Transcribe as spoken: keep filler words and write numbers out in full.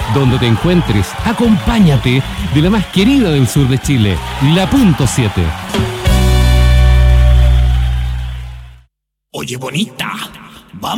Donde te encuentres, acompáñate de la más querida del sur de Chile, la Punto siete. Oye, bonita, vamos.